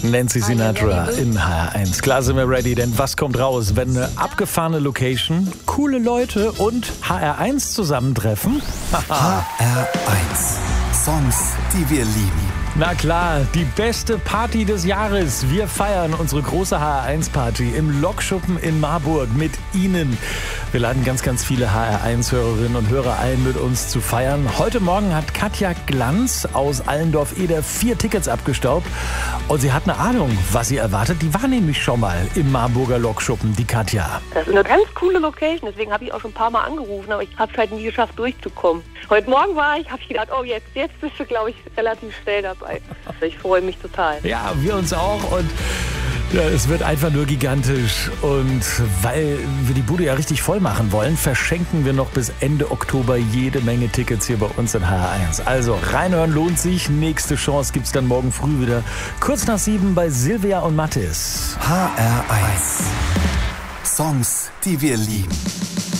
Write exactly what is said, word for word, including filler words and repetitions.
Nancy Sinatra in H R eins. Klar sind wir ready, denn was kommt raus, wenn eine abgefahrene Location, coole Leute und H R eins zusammentreffen? H R eins. Songs, die wir lieben. Na klar, die beste Party des Jahres. Wir feiern unsere große H R eins Party im Lokschuppen in Marburg mit Ihnen. Wir laden ganz, ganz viele H R eins Hörerinnen und Hörer ein, mit uns zu feiern. Heute Morgen hat Katja Glanz aus Allendorf-Eder vier Tickets abgestaubt. Und sie hat eine Ahnung, was sie erwartet. Die war nämlich schon mal im Marburger Lokschuppen, die Katja. Das ist eine ganz coole Location, deswegen habe ich auch schon ein paar Mal angerufen, aber ich habe es halt nie geschafft, durchzukommen. Heute Morgen war ich, habe ich gedacht, oh jetzt, jetzt bist du, glaube ich, relativ schnell dabei. Also ich freue mich total. Ja, wir uns auch und ja, es wird einfach nur gigantisch. Und weil wir die Bude ja richtig voll machen wollen, verschenken wir noch bis Ende Oktober jede Menge Tickets hier bei uns in H R eins. Also reinhören lohnt sich. Nächste Chance gibt's dann morgen früh wieder. Kurz nach sieben bei Silvia und Mathis. H R eins. Songs, die wir lieben.